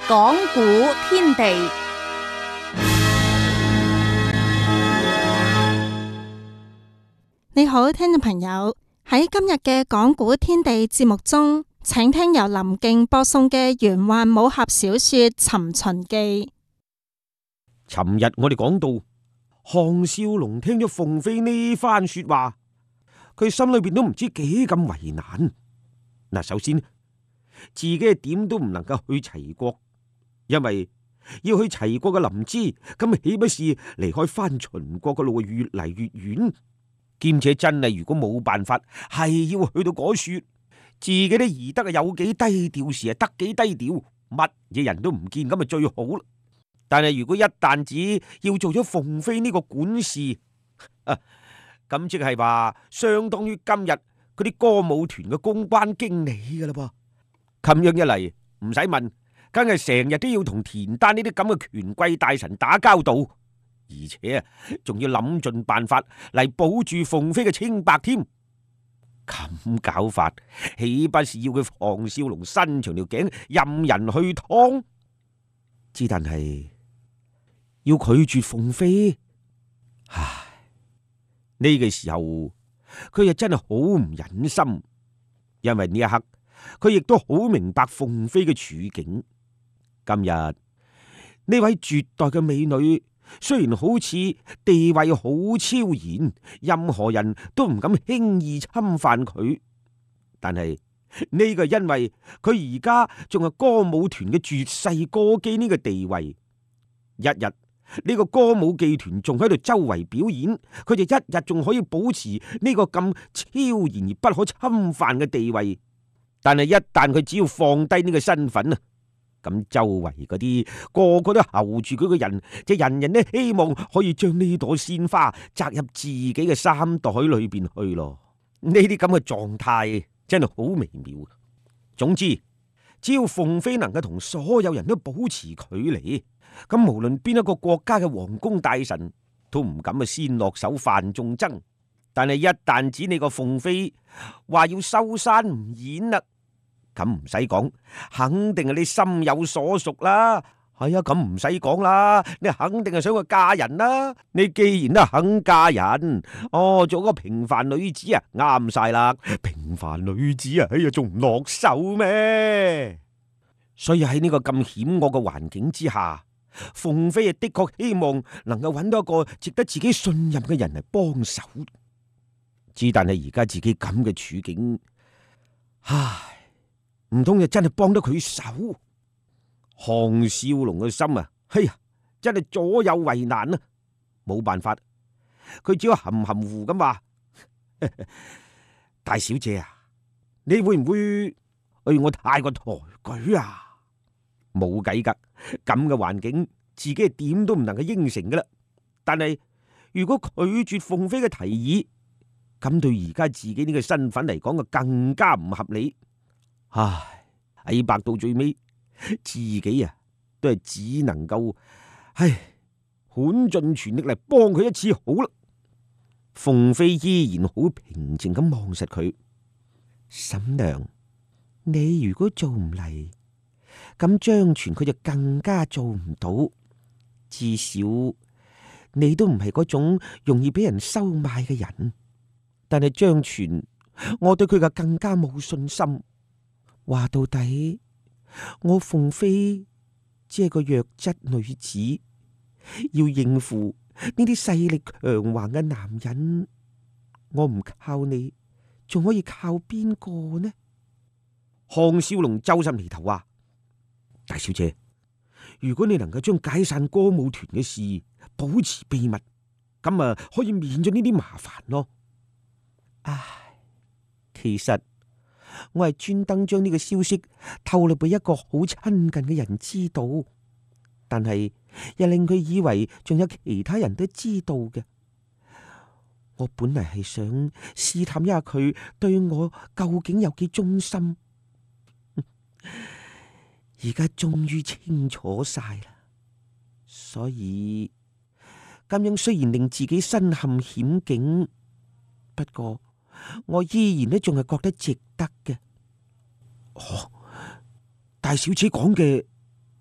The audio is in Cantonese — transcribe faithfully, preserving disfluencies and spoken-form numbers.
講古天地， 你好，聽眾朋友，喺今日嘅講古天地節目中，請聽由林敬播送嘅玄幻武俠小說《尋秦記》。 尋日我哋講到，項少龍聽咗鳳飛呢番說話，佢心裏邊都唔知幾咁為難。嗱，首先自己係點都唔能夠去齊國，因為要去齊國嘅臨淄，咁豈不是離開翻秦國嘅路越嚟越遠？兼且真係如果冇辦法，係要去到嗰處，自己都宜得啊有幾低調時啊得幾低調，乜嘢人都唔見，咁啊最好啦。但係如果一旦只要做咗鳳飛呢個管事，啊，咁即係話相當於今日嗰啲歌舞團嘅公關經理噶啦噃。咁樣一嚟，唔使問，梗係成日都要同田丹呢啲咁嘅權貴大臣打交道，而且啊，仲要諗盡辦法嚟保住鳳飛嘅清白添。咁搞法，豈不是要佢項少龍伸長條頸任人去劏？之但係要拒絕鳳飛，唉，呢個時候佢又真係好唔忍心，因為呢一刻佢亦都好明白鳳飛嘅處境。今日呢位絕代嘅美女，雖然好似地位好超然，任何人都唔敢輕易侵犯佢，但係呢個因為佢而家仲係歌舞團嘅絕世歌姬呢個地位，一日呢個歌舞伎團仲喺度周圍表演，佢就一日仲可以保持呢個咁超然而不可侵犯嘅地位。但係一旦佢只要放低呢個身份啊，咁周圍嗰啲個個都候住佢嘅人，即人人都希望可以將呢朵鮮花摘入自己嘅衫袋裏邊去咯。呢啲咁嘅狀態真係好微妙。總之，只要鳳飛能夠同所有人都保持距離，咁無論邊一個國家嘅皇宮大臣都唔敢啊先落手犯眾憎。但係一旦指你個鳳飛話要收山唔演啦，咁唔使講，肯定係你心有所屬啦。係啊，咁唔使講啦，你肯定係想去嫁人啦。你既然都肯嫁人，哦，做個平凡女子啊，啱晒啦。平凡女子啊，哎呀，仲唔落手咩？所以喺呢個咁險惡嘅環境之下，鳳飛啊的確希望能夠揾到一個值得自己信任嘅人嚟幫手。之但係而家自己咁嘅處境，唉，唔通就真係幫得佢手？項少龍嘅心啊，哎呀，真係左右為難啊！冇辦法，佢只要含含糊咁話：大小姐啊，你會唔會對我太過抬舉啊？冇計噶，咁嘅環境，自己係點都唔能夠應承噶啦。但係如果拒絕鳳飛嘅提議，咁對而家自己呢個身份嚟講，就更加唔合理。唉，睇白到最尾，自己啊都係只能夠，唉，盡盡全力嚟幫佢一次好啦。鳳飛依然好平靜咁望實佢，嬸娘，你如果做唔嚟，咁張全佢就更加做唔到。至少你都唔係嗰種容易俾人收買嘅人。但係張全，我對佢就更加冇信心。話到底，我鳳飛只係個弱質女子，要應付呢啲勢力強橫嘅男人，我唔靠你，仲可以靠邊個呢？項少龍皺晒眉頭話：大小姐，如果你能夠將解散歌舞團嘅事保持秘密，咁啊可以免咗呢啲麻煩咯。唉，其實我係專登將呢個消息透露俾一個好親近嘅人知道，但係又令佢以為仲有其他人都知道嘅。我本嚟係想試探一下佢對我究竟有幾忠心，而家終於清楚晒啦。所以咁樣雖然令自己身陷險境，不過我依然都仲係覺得值得嘅。哦，大小姐講嘅